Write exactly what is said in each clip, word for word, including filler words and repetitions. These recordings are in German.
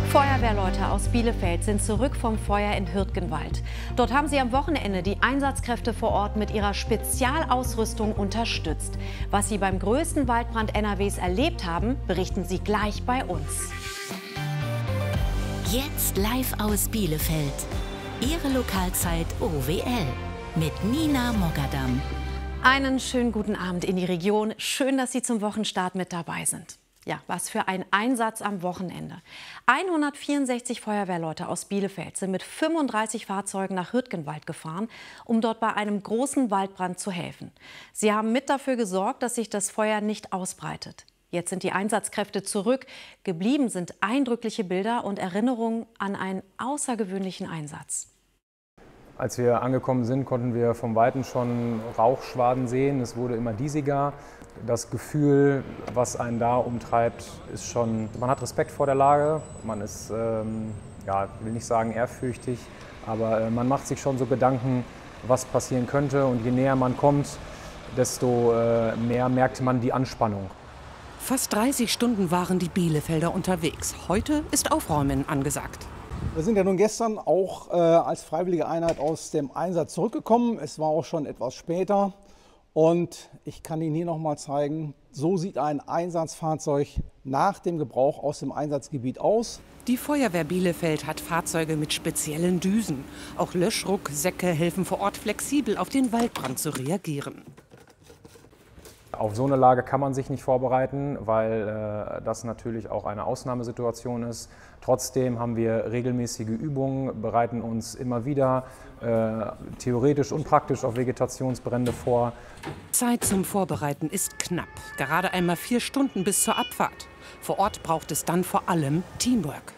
Feuerwehrleute aus Bielefeld sind zurück vom Feuer in Hürtgenwald. Dort haben sie am Wochenende die Einsatzkräfte vor Ort mit ihrer Spezialausrüstung unterstützt. Was sie beim größten Waldbrand N R Ws erlebt haben, berichten sie gleich bei uns. Jetzt live aus Bielefeld. Ihre Lokalzeit O W L mit Nina Mogadam. Einen schönen guten Abend in die Region. Schön, dass Sie zum Wochenstart mit dabei sind. Ja, was für ein Einsatz am Wochenende. hundertvierundsechzig Feuerwehrleute aus Bielefeld sind mit fünfunddreißig Fahrzeugen nach Hürtgenwald gefahren, um dort bei einem großen Waldbrand zu helfen. Sie haben mit dafür gesorgt, dass sich das Feuer nicht ausbreitet. Jetzt sind die Einsatzkräfte zurück. Geblieben sind eindrückliche Bilder und Erinnerungen an einen außergewöhnlichen Einsatz. Als wir angekommen sind, konnten wir vom Weiten schon Rauchschwaden sehen. Es wurde immer diesiger. Das Gefühl, was einen da umtreibt, ist schon, man hat Respekt vor der Lage. Man ist, ähm, ja, ich will nicht sagen ehrfürchtig, aber äh, man macht sich schon so Gedanken, was passieren könnte. Und je näher man kommt, desto äh, mehr merkt man die Anspannung. Fast dreißig Stunden waren die Bielefelder unterwegs. Heute ist Aufräumen angesagt. Wir sind ja nun gestern auch äh, als freiwillige Einheit aus dem Einsatz zurückgekommen. Es war auch schon etwas später. Und ich kann Ihnen hier noch mal zeigen, so sieht ein Einsatzfahrzeug nach dem Gebrauch aus dem Einsatzgebiet aus. Die Feuerwehr Bielefeld hat Fahrzeuge mit speziellen Düsen. Auch Löschrucksäcke helfen vor Ort flexibel auf den Waldbrand zu reagieren. Auf so eine Lage kann man sich nicht vorbereiten, weil äh, das natürlich auch eine Ausnahmesituation ist. Trotzdem haben wir regelmäßige Übungen, bereiten uns immer wieder äh, theoretisch und praktisch auf Vegetationsbrände vor. Zeit zum Vorbereiten ist knapp. Gerade einmal vier Stunden bis zur Abfahrt. Vor Ort braucht es dann vor allem Teamwork.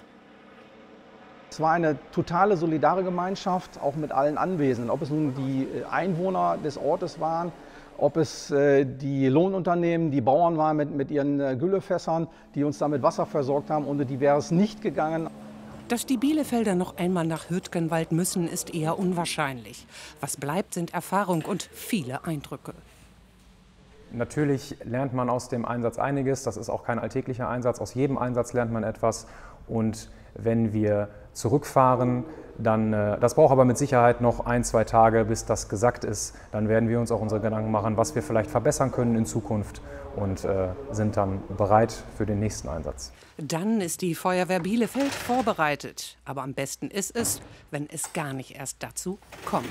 Es war eine totale solidare Gemeinschaft, auch mit allen Anwesenden. Ob es nun die Einwohner des Ortes waren, ob es äh, die Lohnunternehmen, die Bauern waren mit, mit ihren äh, Güllefässern, die uns damit Wasser versorgt haben. Ohne die wäre es nicht gegangen. Dass die Bielefelder noch einmal nach Hürtgenwald müssen, ist eher unwahrscheinlich. Was bleibt, sind Erfahrung und viele Eindrücke. Natürlich lernt man aus dem Einsatz einiges. Das ist auch kein alltäglicher Einsatz. Aus jedem Einsatz lernt man etwas. Und wenn wir zurückfahren, dann, das braucht aber mit Sicherheit noch ein, zwei Tage, bis das gesackt ist. Dann werden wir uns auch unsere Gedanken machen, was wir vielleicht verbessern können in Zukunft und äh, sind dann bereit für den nächsten Einsatz. Dann ist die Feuerwehr Bielefeld vorbereitet. Aber am besten ist es, wenn es gar nicht erst dazu kommt.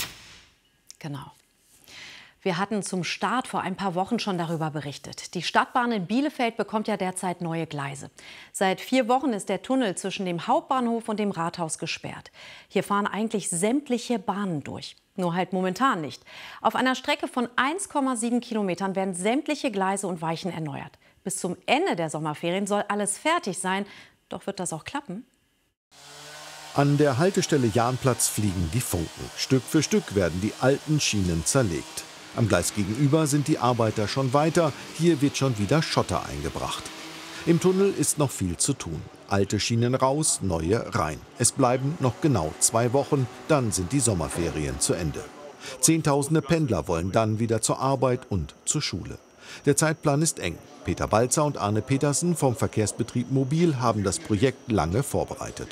Genau. Wir hatten zum Start vor ein paar Wochen schon darüber berichtet. Die Stadtbahn in Bielefeld bekommt ja derzeit neue Gleise. Seit vier Wochen ist der Tunnel zwischen dem Hauptbahnhof und dem Rathaus gesperrt. Hier fahren eigentlich sämtliche Bahnen durch. Nur halt momentan nicht. Auf einer Strecke von eins Komma sieben Kilometern werden sämtliche Gleise und Weichen erneuert. Bis zum Ende der Sommerferien soll alles fertig sein. Doch wird das auch klappen? An der Haltestelle Jahnplatz fliegen die Funken. Stück für Stück werden die alten Schienen zerlegt. Am Gleis gegenüber sind die Arbeiter schon weiter. Hier wird schon wieder Schotter eingebracht. Im Tunnel ist noch viel zu tun. Alte Schienen raus, neue rein. Es bleiben noch genau zwei Wochen, dann sind die Sommerferien zu Ende. Zehntausende Pendler wollen dann wieder zur Arbeit und zur Schule. Der Zeitplan ist eng. Peter Balzer und Arne Petersen vom Verkehrsbetrieb Mobil haben das Projekt lange vorbereitet.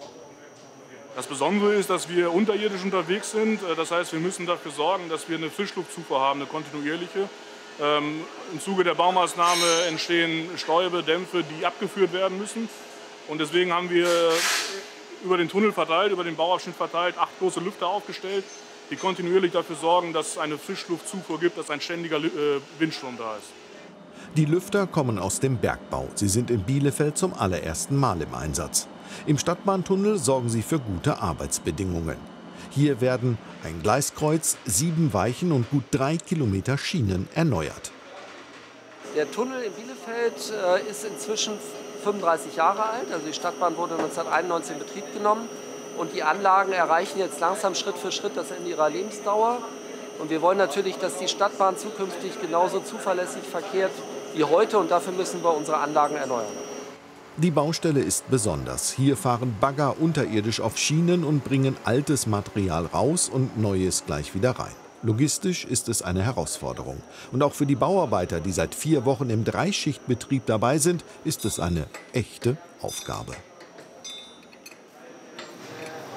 Das Besondere ist, dass wir unterirdisch unterwegs sind. Das heißt, wir müssen dafür sorgen, dass wir eine Frischluftzufuhr haben, eine kontinuierliche. Ähm, Im Zuge der Baumaßnahme entstehen Stäube, Dämpfe, die abgeführt werden müssen. Und deswegen haben wir über den Tunnel verteilt, über den Bauabschnitt verteilt, acht große Lüfter aufgestellt, die kontinuierlich dafür sorgen, dass es eine Frischluftzufuhr gibt, dass ein ständiger äh, Windstrom da ist. Die Lüfter kommen aus dem Bergbau. Sie sind in Bielefeld zum allerersten Mal im Einsatz. Im Stadtbahntunnel sorgen sie für gute Arbeitsbedingungen. Hier werden ein Gleiskreuz, sieben Weichen und gut drei Kilometer Schienen erneuert. Der Tunnel in Bielefeld äh, ist inzwischen fünfunddreißig Jahre alt. Also die Stadtbahn wurde neunzehnhunderteinundneunzig in Betrieb genommen. Und die Anlagen erreichen jetzt langsam Schritt für Schritt das Ende ihrer Lebensdauer. Und wir wollen natürlich, dass die Stadtbahn zukünftig genauso zuverlässig verkehrt wie heute. Und dafür müssen wir unsere Anlagen erneuern. Die Baustelle ist besonders. Hier fahren Bagger unterirdisch auf Schienen und bringen altes Material raus und neues gleich wieder rein. Logistisch ist es eine Herausforderung. Und auch für die Bauarbeiter, die seit vier Wochen im Dreischichtbetrieb dabei sind, ist es eine echte Aufgabe.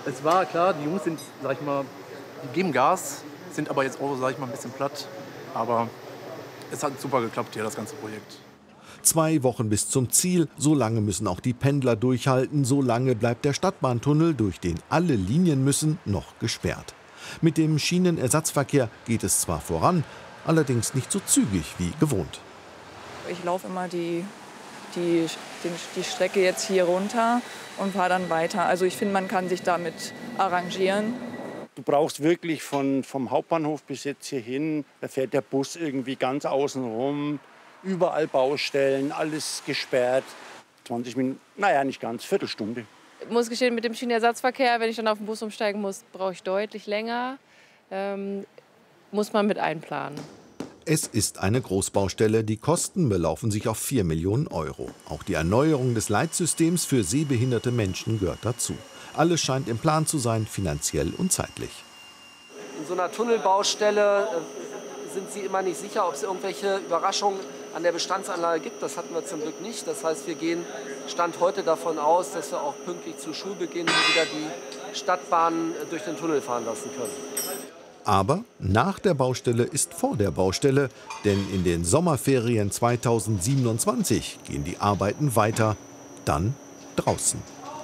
Es war klar, die Jungs sind, sag ich mal, die geben Gas, sind aber jetzt auch, sag ich mal, ein bisschen platt. Aber es hat super geklappt hier, das ganze Projekt. Zwei Wochen bis zum Ziel, so lange müssen auch die Pendler durchhalten, so lange bleibt der Stadtbahntunnel, durch den alle Linien müssen, noch gesperrt. Mit dem Schienenersatzverkehr geht es zwar voran, allerdings nicht so zügig wie gewohnt. Ich laufe immer die, die, die, die Strecke jetzt hier runter und fahre dann weiter. Also ich finde, man kann sich damit arrangieren. Du brauchst wirklich von, vom Hauptbahnhof bis jetzt hierhin, da fährt der Bus irgendwie ganz außen rum. Überall Baustellen, alles gesperrt. zwanzig Minuten, naja, nicht ganz, Viertelstunde. Ich muss gestehen, mit dem Schienenersatzverkehr, wenn ich dann auf den Bus umsteigen muss, brauche ich deutlich länger. Ähm, muss man mit einplanen. Es ist eine Großbaustelle. Die Kosten belaufen sich auf vier Millionen Euro. Auch die Erneuerung des Leitsystems für sehbehinderte Menschen gehört dazu. Alles scheint im Plan zu sein, finanziell und zeitlich. In so einer Tunnelbaustelle äh, sind Sie immer nicht sicher, ob es irgendwelche Überraschungen an der Bestandsanlage gibt. Das hatten wir zum Glück nicht. Das heißt, wir gehen Stand heute davon aus, dass wir auch pünktlich zu Schulbeginn wieder die Stadtbahn durch den Tunnel fahren lassen können. Aber nach der Baustelle ist vor der Baustelle, denn in den Sommerferien zweitausendsiebenundzwanzig gehen die Arbeiten weiter, dann draußen.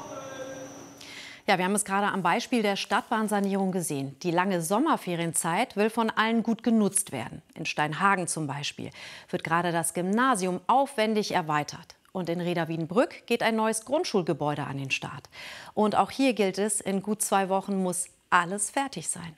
Ja, wir haben es gerade am Beispiel der Stadtbahnsanierung gesehen. Die lange Sommerferienzeit will von allen gut genutzt werden. In Steinhagen zum Beispiel wird gerade das Gymnasium aufwendig erweitert. Und in Rheda-Wiedenbrück geht ein neues Grundschulgebäude an den Start. Und auch hier gilt es, in gut zwei Wochen muss alles fertig sein.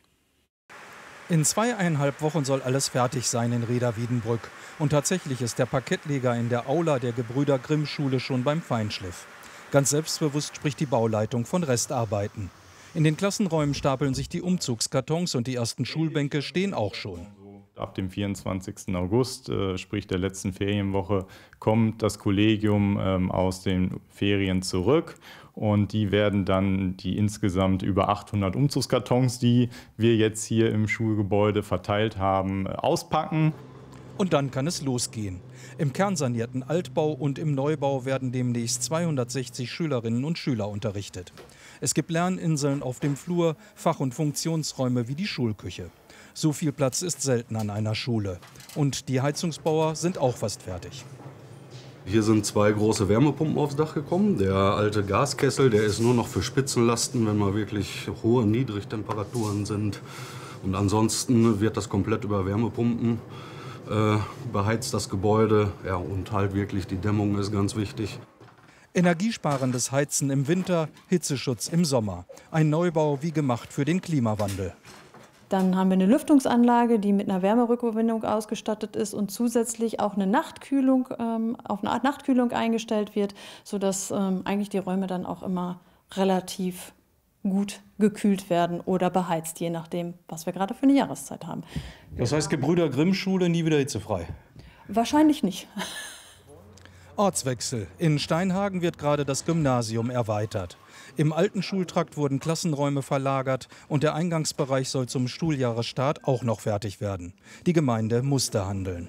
In zweieinhalb Wochen soll alles fertig sein in Rheda-Wiedenbrück. Und tatsächlich ist der Parkettleger in der Aula der Gebrüder Grimm-Schule schon beim Feinschliff. Ganz selbstbewusst spricht die Bauleitung von Restarbeiten. In den Klassenräumen stapeln sich die Umzugskartons und die ersten Schulbänke stehen auch schon. Ab dem vierundzwanzigsten August, äh, sprich der letzten Ferienwoche, kommt das Kollegium ähm, aus den Ferien zurück. Und die werden dann die insgesamt über achthundert Umzugskartons, die wir jetzt hier im Schulgebäude verteilt haben, auspacken. Und dann kann es losgehen. Im kernsanierten Altbau und im Neubau werden demnächst zweihundertsechzig Schülerinnen und Schüler unterrichtet. Es gibt Lerninseln auf dem Flur, Fach- und Funktionsräume wie die Schulküche. So viel Platz ist selten an einer Schule. Und die Heizungsbauer sind auch fast fertig. Hier sind zwei große Wärmepumpen aufs Dach gekommen. Der alte Gaskessel, der ist nur noch für Spitzenlasten, wenn mal wirklich hohe Niedrigtemperaturen sind. Und ansonsten wird das komplett über Wärmepumpen äh, beheizt, das Gebäude. Ja, und halt wirklich die Dämmung ist ganz wichtig. Energiesparendes Heizen im Winter, Hitzeschutz im Sommer. Ein Neubau wie gemacht für den Klimawandel. Dann haben wir eine Lüftungsanlage, die mit einer Wärmerückgewinnung ausgestattet ist und zusätzlich auch eine Nachtkühlung, ähm, auf eine Art Nachtkühlung eingestellt wird, sodass ähm, eigentlich die Räume dann auch immer relativ gut gekühlt werden oder beheizt, je nachdem, was wir gerade für eine Jahreszeit haben. Das heißt, Gebrüder Grimm-Schule nie wieder hitzefrei? Wahrscheinlich nicht. Ortswechsel. In Steinhagen wird gerade das Gymnasium erweitert. Im alten Schultrakt wurden Klassenräume verlagert und der Eingangsbereich soll zum Schuljahresstart auch noch fertig werden. Die Gemeinde musste handeln.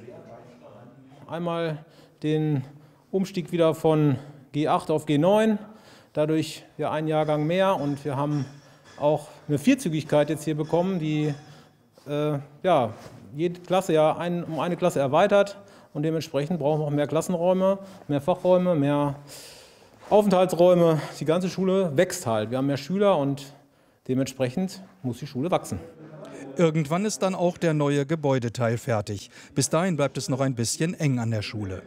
Einmal den Umstieg wieder von G acht auf G neun, dadurch ja ein Jahrgang mehr, und wir haben auch eine Vierzügigkeit jetzt hier bekommen, die äh, ja, jede Klasse ja ein, um eine Klasse erweitert, und dementsprechend brauchen wir auch mehr Klassenräume, mehr Fachräume, mehr Aufenthaltsräume. Die ganze Schule wächst halt. Wir haben mehr Schüler und dementsprechend muss die Schule wachsen. Irgendwann ist dann auch der neue Gebäudeteil fertig. Bis dahin bleibt es noch ein bisschen eng an der Schule.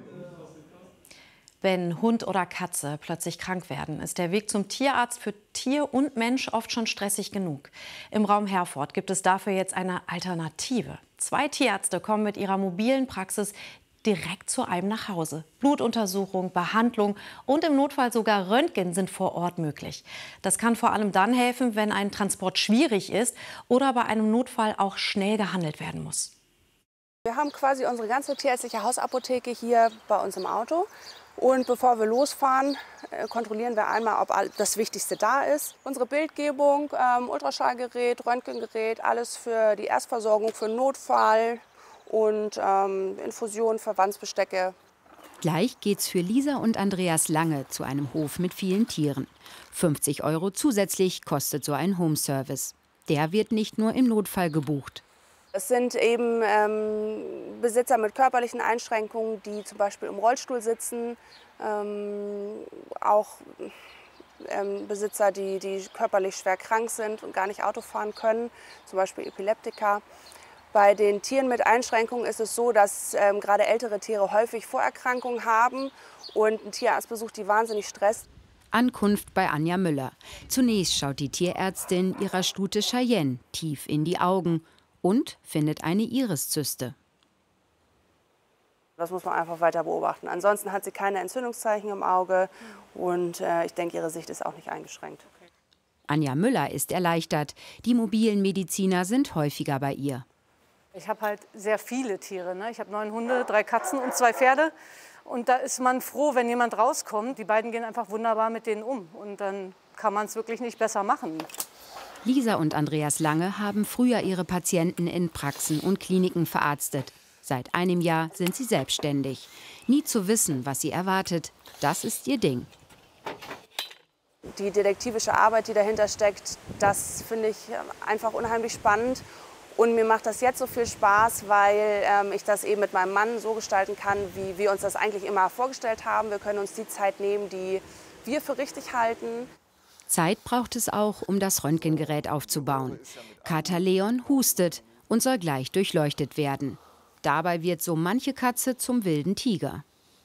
Wenn Hund oder Katze plötzlich krank werden, ist der Weg zum Tierarzt für Tier und Mensch oft schon stressig genug. Im Raum Herford gibt es dafür jetzt eine Alternative. Zwei Tierärzte kommen mit ihrer mobilen Praxis direkt zu einem nach Hause. Blutuntersuchung, Behandlung und im Notfall sogar Röntgen sind vor Ort möglich. Das kann vor allem dann helfen, wenn ein Transport schwierig ist oder bei einem Notfall auch schnell gehandelt werden muss. Wir haben quasi unsere ganze tierärztliche Hausapotheke hier bei uns im Auto. Und bevor wir losfahren, kontrollieren wir einmal, ob das Wichtigste da ist. Unsere Bildgebung, ähm, Ultraschallgerät, Röntgengerät, alles für die Erstversorgung, für Notfall und ähm, Infusionen, Verbandsbestecke. Gleich geht's für Lisa und Andreas Lange zu einem Hof mit vielen Tieren. fünfzig Euro zusätzlich kostet so ein Homeservice. Der wird nicht nur im Notfall gebucht. Es sind eben ähm, Besitzer mit körperlichen Einschränkungen, die zum Beispiel im Rollstuhl sitzen, ähm, auch ähm, Besitzer, die, die körperlich schwer krank sind und gar nicht Auto fahren können, zum Beispiel Epileptiker. Bei den Tieren mit Einschränkungen ist es so, dass ähm, gerade ältere Tiere häufig Vorerkrankungen haben und ein Tierarztbesuch die wahnsinnig stresst. Ankunft bei Anja Müller. Zunächst schaut die Tierärztin ihrer Stute Cheyenne tief in die Augen und findet eine Iriszyste. Das muss man einfach weiter beobachten. Ansonsten hat sie keine Entzündungszeichen im Auge und äh, ich denke, ihre Sicht ist auch nicht eingeschränkt. Anja Müller ist erleichtert. Die mobilen Mediziner sind häufiger bei ihr. Ich habe halt sehr viele Tiere. Ne? Ich habe neun Hunde, drei Katzen und zwei Pferde. Und da ist man froh, wenn jemand rauskommt. Die beiden gehen einfach wunderbar mit denen um. Und dann kann man es wirklich nicht besser machen. Lisa und Andreas Lange haben früher ihre Patienten in Praxen und Kliniken verarztet. Seit einem Jahr sind sie selbstständig. Nie zu wissen, was sie erwartet, das ist ihr Ding. Die detektivische Arbeit, die dahinter steckt, das finde ich einfach unheimlich spannend. Und mir macht das jetzt so viel Spaß, weil ähm, ich das eben mit meinem Mann so gestalten kann, wie wir uns das eigentlich immer vorgestellt haben. Wir können uns die Zeit nehmen, die wir für richtig halten. Zeit braucht es auch, um das Röntgengerät aufzubauen. Kater Leon hustet und soll gleich durchleuchtet werden. Dabei wird so manche Katze zum wilden Tiger.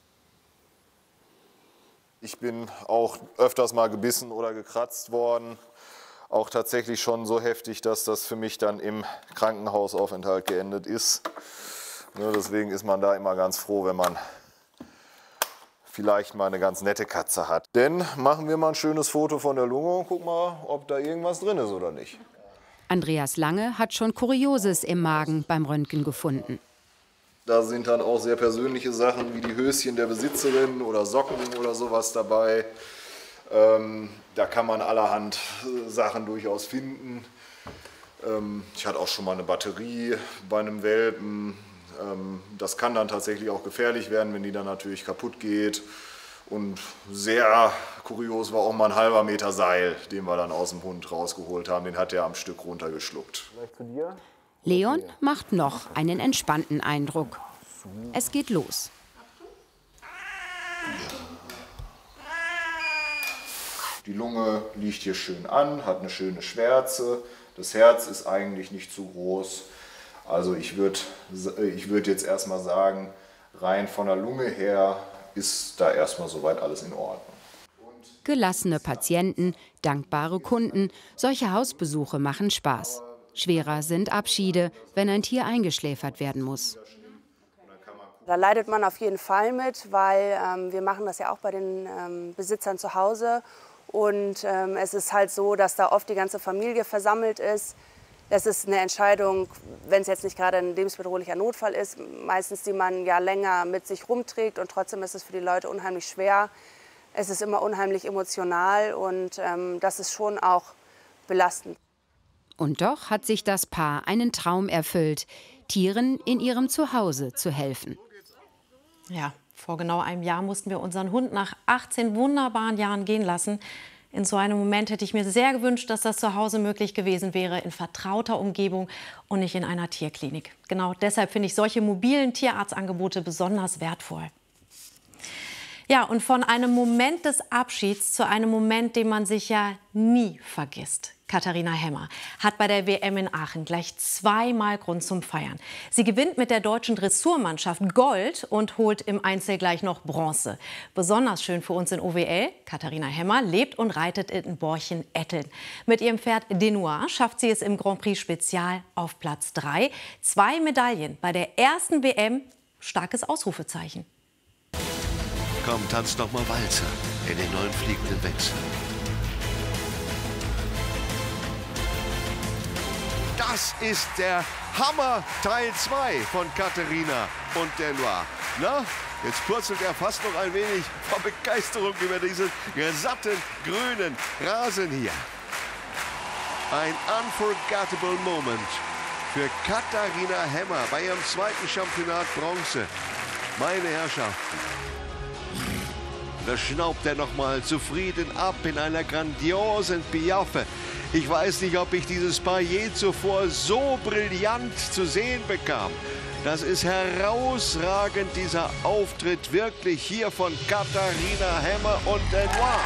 Ich bin auch öfters mal gebissen oder gekratzt worden. Auch tatsächlich schon so heftig, dass das für mich dann im Krankenhausaufenthalt geendet ist. Ja, deswegen ist man da immer ganz froh, wenn man vielleicht mal eine ganz nette Katze hat. Denn machen wir mal ein schönes Foto von der Lunge und gucken mal, ob da irgendwas drin ist oder nicht. Andreas Lange hat schon Kurioses im Magen beim Röntgen gefunden. Da sind dann auch sehr persönliche Sachen wie die Höschen der Besitzerin oder Socken oder sowas dabei. Ähm, da kann man allerhand Sachen durchaus finden. Ähm, ich hatte auch schon mal eine Batterie bei einem Welpen. Ähm, das kann dann tatsächlich auch gefährlich werden, wenn die dann natürlich kaputt geht. Und sehr kurios war auch mal ein halber Meter Seil, den wir dann aus dem Hund rausgeholt haben. Den hat er am Stück runtergeschluckt. Leon macht noch einen entspannten Eindruck. Es geht los. Die Lunge liegt hier schön an, hat eine schöne Schwärze. Das Herz ist eigentlich nicht zu groß. Also ich würde ich würd jetzt erstmal sagen, rein von der Lunge her ist da erstmal soweit alles in Ordnung. Gelassene Patienten, dankbare Kunden, solche Hausbesuche machen Spaß. Schwerer sind Abschiede, wenn ein Tier eingeschläfert werden muss. Da leidet man auf jeden Fall mit, weil ähm, wir machen das ja auch bei den ähm, Besitzern zu Hause. Und ähm, es ist halt so, dass da oft die ganze Familie versammelt ist. Das ist eine Entscheidung, wenn es jetzt nicht gerade ein lebensbedrohlicher Notfall ist, meistens die man ja länger mit sich rumträgt. Und trotzdem ist es für die Leute unheimlich schwer. Es ist immer unheimlich emotional und ähm, das ist schon auch belastend. Und doch hat sich das Paar einen Traum erfüllt, Tieren in ihrem Zuhause zu helfen. Ja, vor genau einem Jahr mussten wir unseren Hund nach achtzehn wunderbaren Jahren gehen lassen. In so einem Moment hätte ich mir sehr gewünscht, dass das zu Hause möglich gewesen wäre, in vertrauter Umgebung und nicht in einer Tierklinik. Genau deshalb finde ich solche mobilen Tierarztangebote besonders wertvoll. Ja, und von einem Moment des Abschieds zu einem Moment, den man sich ja nie vergisst. Katharina Hemmer hat bei der W M in Aachen gleich zweimal Grund zum Feiern. Sie gewinnt mit der deutschen Dressurmannschaft Gold und holt im Einzel gleich noch Bronze. Besonders schön für uns in O W L, Katharina Hemmer lebt und reitet in Borchen-Etteln. Mit ihrem Pferd Denoir schafft sie es im Grand Prix Spezial auf Platz drei. Zwei Medaillen bei der ersten W M, starkes Ausrufezeichen. Komm, tanz doch mal Walzer in den neuen fliegenden Wechsel. Das ist der Hammer Teil zwei von Katharina und Denoir. Na, jetzt purzelt er fast noch ein wenig vor Begeisterung über diesen gesatten grünen Rasen hier. Ein unforgettable Moment für Katharina Hemmer bei ihrem zweiten Championat Bronze. Meine Herrschaften, Da schnaubt er nochmal zufrieden ab in einer grandiosen Piaffe. Ich weiß nicht, ob ich dieses Paar je zuvor so brillant zu sehen bekam. Das ist herausragend, dieser Auftritt wirklich hier von Katharina Hemmer und Denoir.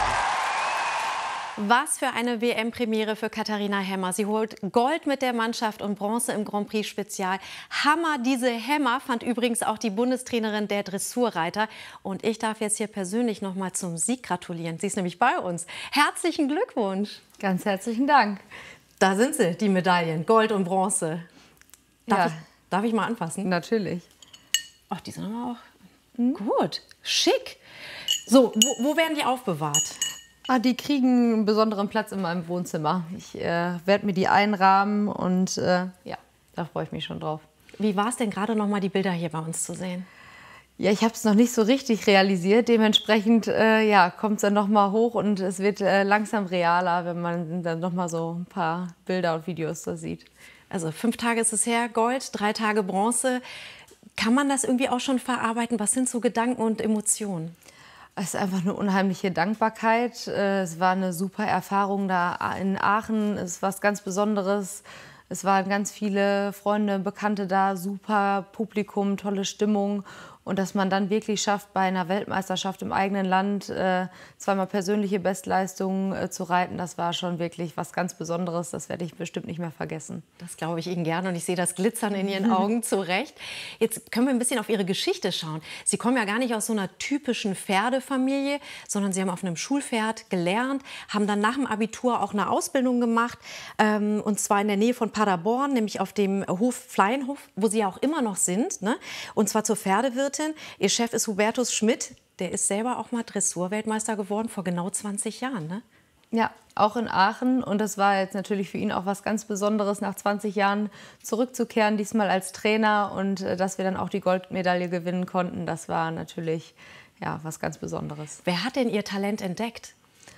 Was für eine W M-Premiere für Katharina Hemmer. Sie holt Gold mit der Mannschaft und Bronze im Grand Prix Spezial. Hammer, diese Hämmer fand übrigens auch die Bundestrainerin der Dressurreiter. Und ich darf jetzt hier persönlich noch mal zum Sieg gratulieren. Sie ist nämlich bei uns. Herzlichen Glückwunsch. Ganz herzlichen Dank. Da sind sie, die Medaillen, Gold und Bronze. Darf, Ja. ich, darf ich mal anfassen? Natürlich. Ach, die sind aber auch gut, schick. So, wo, wo werden die aufbewahrt? Ah, die kriegen einen besonderen Platz in meinem Wohnzimmer. Ich äh, werde mir die einrahmen und äh, ja, da freue ich mich schon drauf. Wie war es denn gerade noch mal, die Bilder hier bei uns zu sehen? Ja, ich habe es noch nicht so richtig realisiert. Dementsprechend äh, ja, kommt es dann noch mal hoch und es wird äh, langsam realer, wenn man dann noch mal so ein paar Bilder und Videos da sieht. Also fünf Tage ist es her, Gold, drei Tage Bronze. Kann man das irgendwie auch schon verarbeiten? Was sind so Gedanken und Emotionen? Es ist einfach eine unheimliche Dankbarkeit. Es war eine super Erfahrung da in Aachen. Es ist was ganz Besonderes. Es waren ganz viele Freunde, Bekannte da, super Publikum, tolle Stimmung. Und dass man dann wirklich schafft, bei einer Weltmeisterschaft im eigenen Land äh, zweimal persönliche Bestleistungen äh, zu reiten, das war schon wirklich was ganz Besonderes. Das werde ich bestimmt nicht mehr vergessen. Das glaube ich Ihnen gerne und ich sehe das Glitzern in Ihren Augen, zu Recht. Jetzt können wir ein bisschen auf Ihre Geschichte schauen. Sie kommen ja gar nicht aus so einer typischen Pferdefamilie, sondern Sie haben auf einem Schulpferd gelernt, haben dann nach dem Abitur auch eine Ausbildung gemacht, ähm, und zwar in der Nähe von Paderborn, nämlich auf dem Hof Fleinhof, wo Sie ja auch immer noch sind, ne? Und zwar zur Pferdewirtin. Ihr Chef ist Hubertus Schmidt, der ist selber auch mal Dressurweltmeister geworden vor genau zwanzig Jahren, ne? Ja, auch in Aachen. Und das war jetzt natürlich für ihn auch was ganz Besonderes, nach zwanzig Jahren zurückzukehren, diesmal als Trainer. Und äh, dass wir dann auch die Goldmedaille gewinnen konnten, das war natürlich ja, was ganz Besonderes. Wer hat denn Ihr Talent entdeckt?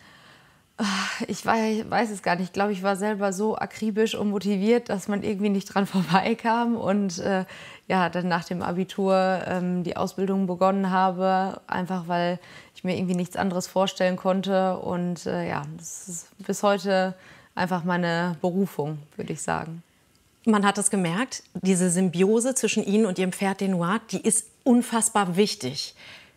Ich weiß, weiß es gar nicht. Ich glaube, ich war selber so akribisch und motiviert, dass man irgendwie nicht dran vorbeikam. Und äh, ja, dann nach dem Abitur ähm, die Ausbildung begonnen habe, einfach weil ich mir irgendwie nichts anderes vorstellen konnte. Und äh, ja, das ist bis heute einfach meine Berufung, würde ich sagen. Man hat es gemerkt, diese Symbiose zwischen Ihnen und Ihrem Pferd Denoir, die ist unfassbar wichtig.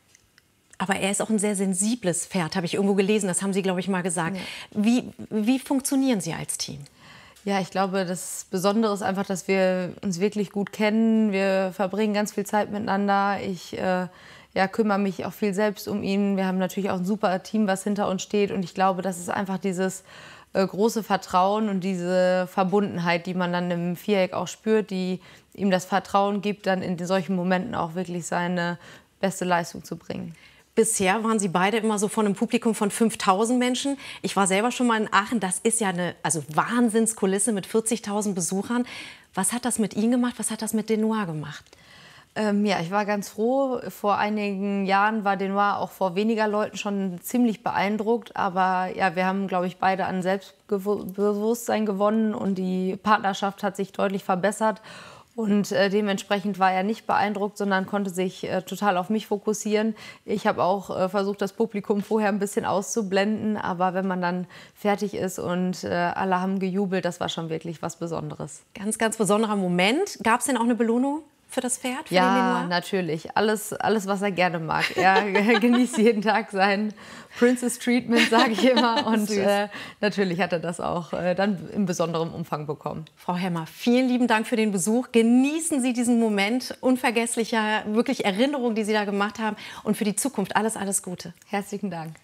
Aber er ist auch ein sehr sensibles Pferd, habe ich irgendwo gelesen. Das haben Sie, glaube ich, mal gesagt. Ja. Wie, wie funktionieren Sie als Team? Ja, ich glaube, das Besondere ist einfach, dass wir uns wirklich gut kennen. Wir verbringen ganz viel Zeit miteinander. Ich äh, ja, kümmere mich auch viel selbst um ihn. Wir haben natürlich auch ein super Team, was hinter uns steht. Und ich glaube, das ist einfach dieses äh, große Vertrauen und diese Verbundenheit, die man dann im Viereck auch spürt, die ihm das Vertrauen gibt, dann in solchen Momenten auch wirklich seine beste Leistung zu bringen. Bisher waren Sie beide immer so von einem Publikum von fünftausend Menschen. Ich war selber schon mal in Aachen. Das ist ja eine also Wahnsinnskulisse mit vierzigtausend Besuchern. Was hat das mit Ihnen gemacht? Was hat das mit Denoir gemacht? Ähm, ja, ich war ganz froh. Vor einigen Jahren war Denoir auch vor weniger Leuten schon ziemlich beeindruckt. Aber ja, wir haben, glaube ich, beide an Selbstbewusstsein gewonnen und die Partnerschaft hat sich deutlich verbessert. Und äh, dementsprechend war er nicht beeindruckt, sondern konnte sich äh, total auf mich fokussieren. Ich habe auch äh, versucht, das Publikum vorher ein bisschen auszublenden. Aber wenn man dann fertig ist und äh, alle haben gejubelt, das war schon wirklich was Besonderes. Ganz, ganz besonderer Moment. Gab es denn auch eine Belohnung für das Pferd? Für ja, den Denoir? natürlich. Alles, alles, was er gerne mag. Er genießt jeden Tag sein Princess Treatment, sage ich immer. Und äh, natürlich hat er das auch äh, dann in besonderem Umfang bekommen. Frau Hemmer, vielen lieben Dank für den Besuch. Genießen Sie diesen Moment unvergesslicher, wirklich Erinnerung, die Sie da gemacht haben. Und für die Zukunft alles, alles Gute. Herzlichen Dank.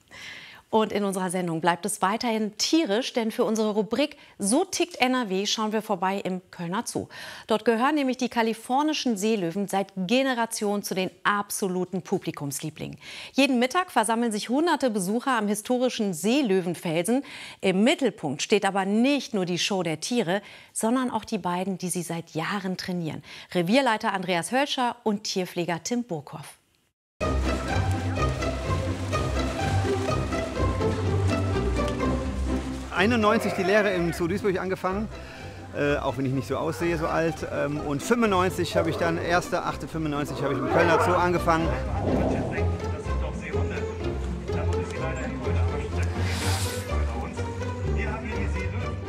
Und in unserer Sendung bleibt es weiterhin tierisch, denn für unsere Rubrik So tickt N R W schauen wir vorbei im Kölner Zoo. Dort gehören nämlich die kalifornischen Seelöwen seit Generationen zu den absoluten Publikumslieblingen. Jeden Mittag versammeln sich hunderte Besucher am historischen Seelöwenfelsen. Im Mittelpunkt steht aber nicht nur die Show der Tiere, sondern auch die beiden, die sie seit Jahren trainieren. Revierleiter Andreas Hölscher und Tierpfleger Tim Burkhoff. einundneunzig die Lehre im Zoo Duisburg angefangen, äh, auch wenn ich nicht so aussehe, so alt. Ähm, und fünfundneunzig habe ich dann, erster achter fünfundneunzig habe ich im Kölner Zoo angefangen.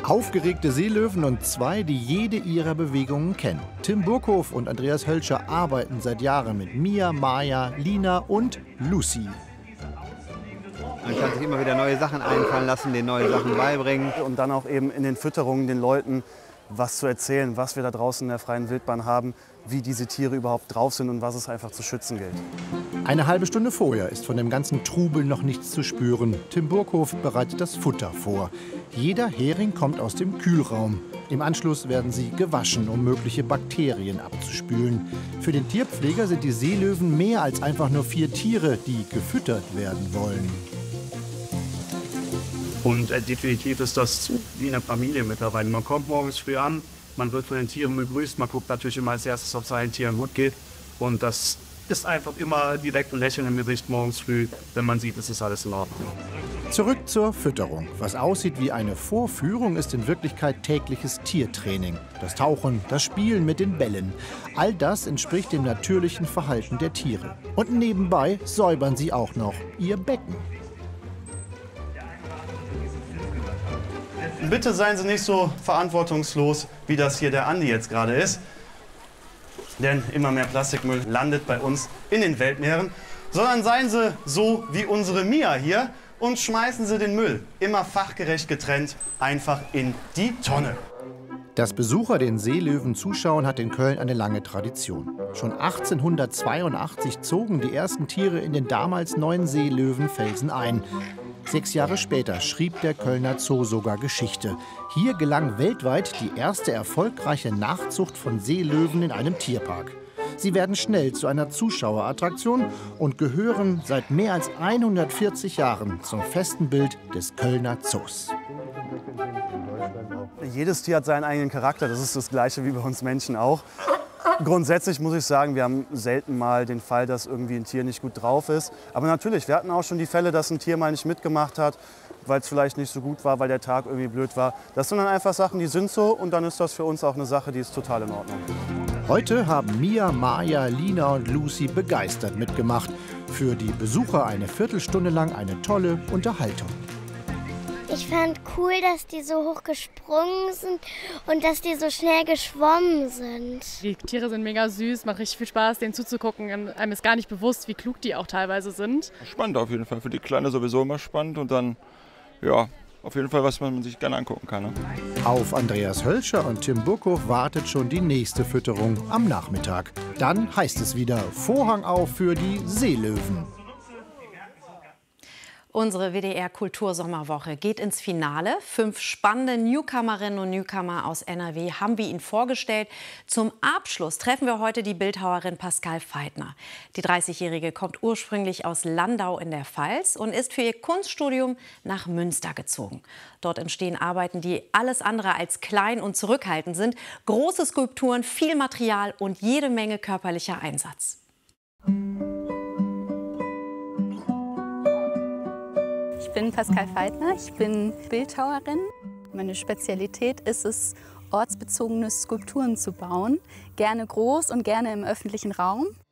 Aufgeregte Seelöwen und zwei, die jede ihrer Bewegungen kennen. Tim Burghoff und Andreas Hölscher arbeiten seit Jahren mit Mia, Maya, Lina und Lucy. Man kann sich immer wieder neue Sachen einfallen lassen, denen neue Sachen beibringen. Und dann auch eben in den Fütterungen den Leuten was zu erzählen, was wir da draußen in der freien Wildbahn haben, wie diese Tiere überhaupt drauf sind und was es einfach zu schützen gilt. Eine halbe Stunde vorher ist von dem ganzen Trubel noch nichts zu spüren. Tim Burghoff bereitet das Futter vor. Jeder Hering kommt aus dem Kühlraum. Im Anschluss werden sie gewaschen, um mögliche Bakterien abzuspülen. Für den Tierpfleger sind die Seelöwen mehr als einfach nur vier Tiere, die gefüttert werden wollen. Und äh, definitiv ist das wie eine Familie mittlerweile. Man kommt morgens früh an, man wird von den Tieren begrüßt, man guckt natürlich immer als erstes, ob es seinen Tieren gut geht. Und das ist einfach immer direkt ein Lächeln im Gesicht morgens früh, wenn man sieht, es ist alles in Ordnung. Zurück zur Fütterung. Was aussieht wie eine Vorführung, ist in Wirklichkeit tägliches Tiertraining. Das Tauchen, das Spielen mit den Bällen. All das entspricht dem natürlichen Verhalten der Tiere. Und nebenbei säubern sie auch noch ihr Becken. Bitte seien Sie nicht so verantwortungslos, wie das hier der Andi jetzt gerade ist. Denn immer mehr Plastikmüll landet bei uns in den Weltmeeren. Sondern seien Sie so wie unsere Mia hier und schmeißen Sie den Müll immer fachgerecht getrennt einfach in die Tonne. Dass Besucher den Seelöwen zuschauen, hat in Köln eine lange Tradition. Schon achtzehnhundertzweiundachtzig zogen die ersten Tiere in den damals neuen Seelöwenfelsen ein. Sechs Jahre später schrieb der Kölner Zoo sogar Geschichte. Hier gelang weltweit die erste erfolgreiche Nachzucht von Seelöwen in einem Tierpark. Sie werden schnell zu einer Zuschauerattraktion und gehören seit mehr als hundertvierzig Jahren zum festen Bild des Kölner Zoos. Jedes Tier hat seinen eigenen Charakter, das ist das Gleiche wie bei uns Menschen auch. Grundsätzlich muss ich sagen, wir haben selten mal den Fall, dass irgendwie ein Tier nicht gut drauf ist. Aber natürlich, wir hatten auch schon die Fälle, dass ein Tier mal nicht mitgemacht hat, weil es vielleicht nicht so gut war, weil der Tag irgendwie blöd war. Das sind dann einfach Sachen, die sind so und dann ist das für uns auch eine Sache, die ist total in Ordnung. Heute haben Mia, Maya, Lina und Lucy begeistert mitgemacht. Für die Besucher eine Viertelstunde lang eine tolle Unterhaltung. Ich fand cool, dass die so hoch gesprungen sind und dass die so schnell geschwommen sind. Die Tiere sind mega süß, macht richtig viel Spaß, denen zuzugucken. Einem ist gar nicht bewusst, wie klug die auch teilweise sind. Spannend auf jeden Fall, für die Kleine sowieso immer spannend und dann, ja, auf jeden Fall was man sich gerne angucken kann. Ne? Auf Andreas Hölscher und Tim Burghoff wartet schon die nächste Fütterung am Nachmittag. Dann heißt es wieder Vorhang auf für die Seelöwen. Unsere W D R-Kultursommerwoche geht ins Finale. Fünf spannende Newcomerinnen und Newcomer aus N R W haben wir Ihnen vorgestellt. Zum Abschluss treffen wir heute die Bildhauerin Pascal Feitner. Die dreißigjährige kommt ursprünglich aus Landau in der Pfalz und ist für ihr Kunststudium nach Münster gezogen. Dort entstehen Arbeiten, die alles andere als klein und zurückhaltend sind. Große Skulpturen, viel Material und jede Menge körperlicher Einsatz. Ich bin Pascal Feitner, ich bin Bildhauerin. Meine Spezialität ist es, ortsbezogene Skulpturen zu bauen. Gerne groß und gerne im öffentlichen Raum.